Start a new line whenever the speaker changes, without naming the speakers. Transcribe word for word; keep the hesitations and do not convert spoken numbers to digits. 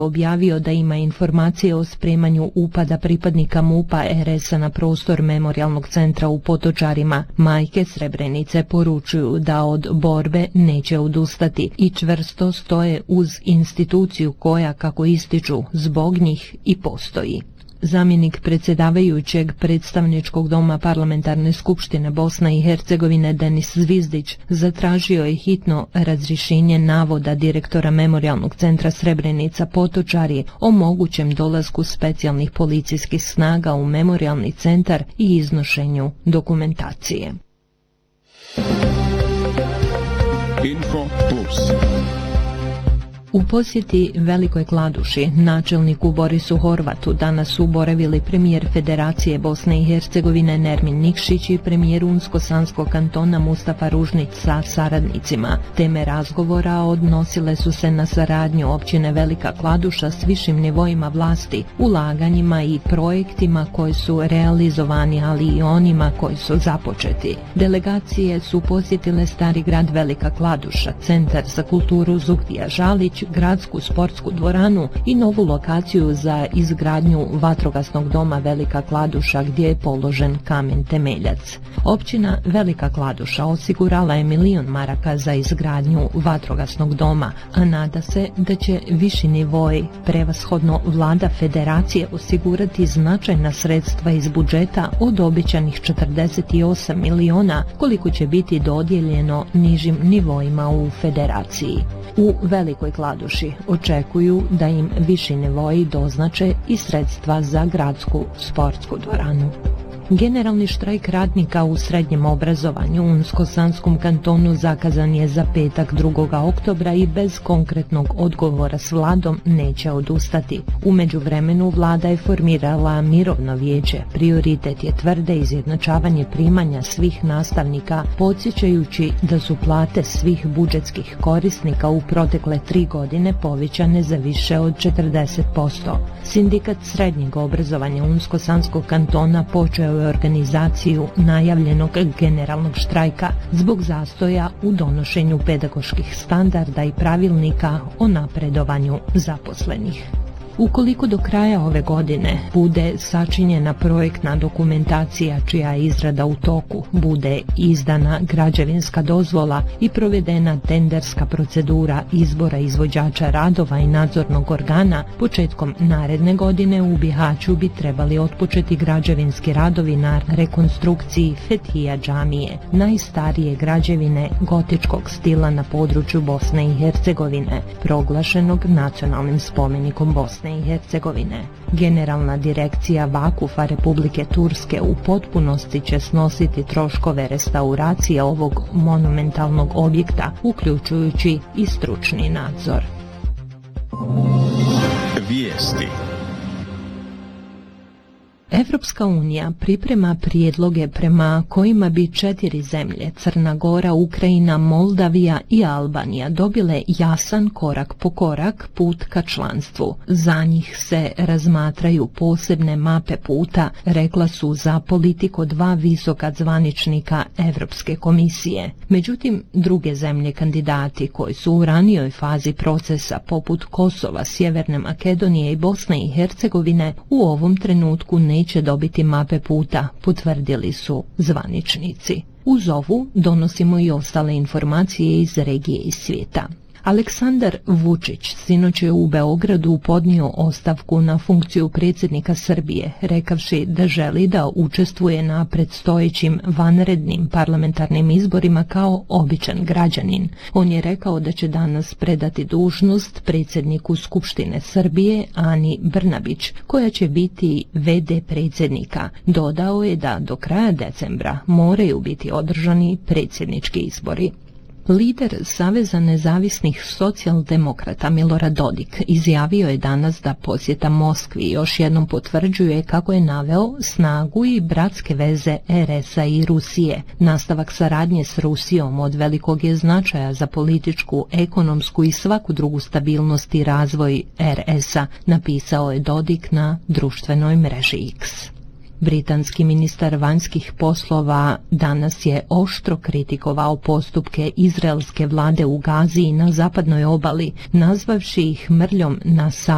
objavio da ima informacije o spremanju upada pripadnika MUP-a R S-a na prostor memorijalnog centra u Potočarima. Majke Srebrenice poručuju da od borbe neće odustati i čvrsto stoje uz instituciju koja, kako ističu, zbog njih i postoji. Zamjenik predsjedavajućeg predstavničkog doma Parlamentarne skupštine Bosne i Hercegovine Denis Zvizdić zatražio je hitno razrješenje navoda direktora Memorijalnog centra Srebrenica Potočari o mogućem dolasku specijalnih policijskih snaga u memorijalni centar i iznošenju dokumentacije.
Info Plus.
U posjeti Velikoj Kladuši, načelniku Borisu Horvatu, danas su boravili premijer Federacije Bosne i Hercegovine Nermin Nikšić i premijer Unsko-Sanskog kantona Mustafa Ružnić sa saradnicima. Teme razgovora odnosile su se na saradnju općine Velika Kladuša s višim nivoima vlasti, ulaganjima i projektima koji su realizovani, ali i onima koji su započeti. Delegacije su posjetile stari grad Velika Kladuša, centar za kulturu Zuhtija Žalić, gradsku sportsku dvoranu i novu lokaciju za izgradnju vatrogasnog doma Velika Kladuša gdje je položen kamen temeljac. Općina Velika Kladuša osigurala je milion maraka za izgradnju vatrogasnog doma, a nada se da će viši nivoj, prevashodno vlada Federacije, osigurati značajna sredstva iz budžeta od obećanih četrdeset osam miliona koliko će biti dodijeljeno nižim nivoima u Federaciji. U Velikoj Kladuši očekuju da im viši nivoji doznače i sredstva za gradsku sportsku dvoranu. Generalni štrajk radnika u srednjem obrazovanju u Unsko-Sanskom kantonu zakazan je za petak drugog oktobra i bez konkretnog odgovora s vladom neće odustati. U međuvremenu vlada je formirala mirovno vijeće. Prioritet je tvrde izjednačavanje primanja svih nastavnika, podsjećajući da su plate svih budžetskih korisnika u protekle tri godine povećane za više od četrdeset posto. Sindikat srednjeg obrazovanja Unsko-Sanskog kantona počeo je organizaciju najavljenog generalnog štrajka zbog zastoja u donošenju pedagoških standarda i pravilnika o napredovanju zaposlenih. Ukoliko do kraja ove godine bude sačinjena projektna dokumentacija čija je izrada u toku, bude izdana građevinska dozvola i provedena tenderska procedura izbora izvođača radova i nadzornog organa, početkom naredne godine u Bihaću bi trebali otpočeti građevinski radovi na rekonstrukciji Fethija džamije, najstarije građevine gotičkog stila na području Bosne i Hercegovine, proglašenog nacionalnim spomenikom Bosne i Hercegovine. Generalna direkcija Vakufa Republike Turske u potpunosti će snositi troškove restauracije ovog monumentalnog objekta, uključujući i stručni nadzor.
Vijesti.
Evropska unija priprema prijedloge prema kojima bi četiri zemlje, Crna Gora, Ukrajina, Moldavija i Albanija, dobile jasan korak po korak put ka članstvu. Za njih se razmatraju posebne mape puta, rekla su za politiku dva visoka zvaničnika Evropske komisije. Međutim, druge zemlje kandidati koji su u ranijoj fazi procesa poput Kosova, Sjeverne Makedonije i Bosne i Hercegovine u ovom trenutku ne neće dobiti mape puta, potvrdili su zvaničnici. Uz ovu donosimo i ostale informacije iz regije i svijeta. Aleksandar Vučić sinoć je u Beogradu podnio ostavku na funkciju predsjednika Srbije, rekavši da želi da učestvuje na predstojećim vanrednim parlamentarnim izborima kao običan građanin. On je rekao da će danas predati dužnost predsjedniku Skupštine Srbije Ani Brnabić, koja će biti ve de predsjednika. Dodao je da do kraja decembra moraju biti održani predsjednički izbori. Lider Saveza nezavisnih socijaldemokrata Milorad Dodik izjavio je danas da posjeta Moskvi još jednom potvrđuje kako je naveo snagu i bratske veze er es-a i Rusije. Nastavak saradnje s Rusijom od velikog je značaja za političku, ekonomsku i svaku drugu stabilnost i razvoj er es-a, napisao je Dodik na društvenoj mreži X. Britanski ministar vanjskih poslova danas je oštro kritikovao postupke izraelske vlade u Gazi i na zapadnoj obali, nazvavši ih mrljom na